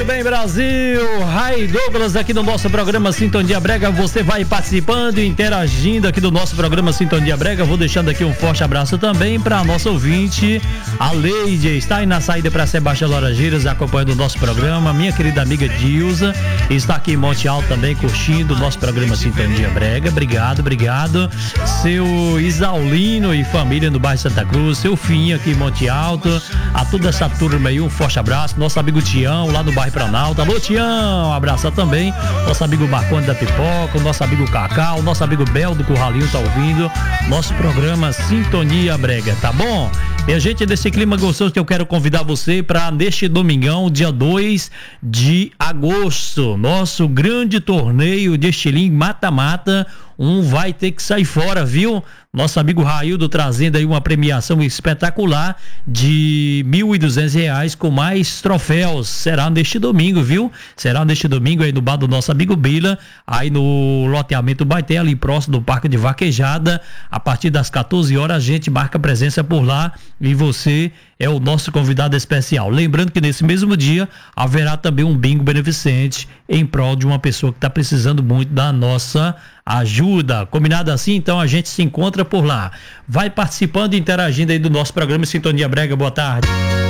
bem, Brasil? Ray Douglas aqui no nosso programa Sintonia Brega. Você vai participando e interagindo aqui do nosso programa Sintonia Brega. Vou deixando aqui um forte abraço também para nossa ouvinte, a Leide. Está aí na saída para Sebastião Laranjeiras acompanhando o nosso programa. Minha querida amiga Dilza está aqui em Monte Alto também curtindo o nosso programa Sintonia Brega. Obrigado. Seu Isaulino e família no bairro Santa Cruz. Seu Finho aqui em Monte Alto. A toda essa turma aí, um forte abraço. Nosso amigo Tião, lá no bairro Planalto. Alô, Tião, abraço também. Nosso amigo Marconi da Pipoca, o nosso amigo Cacau, o nosso amigo Bel do Curralinho tá ouvindo nosso programa Sintonia Brega, tá bom? E a gente, nesse clima gostoso, que eu quero convidar você para neste domingão, dia 2 de agosto, nosso grande torneio de estilingue mata-mata. Um vai ter que sair fora, viu? Nosso amigo Raildo trazendo aí uma premiação espetacular de R$1.200 com mais troféus. Será neste domingo, viu? Será neste domingo aí no bar do nosso amigo Bila, aí no loteamento Baité, ali próximo do Parque de Vaquejada. A partir das 14 horas a gente marca presença por lá e você é o nosso convidado especial. Lembrando que nesse mesmo dia haverá também um bingo beneficente em prol de uma pessoa que está precisando muito da nossa ajuda. Combinado assim? Então a gente se encontra por lá. Vai participando e interagindo aí do nosso programa Sintonia Brega. Boa tarde.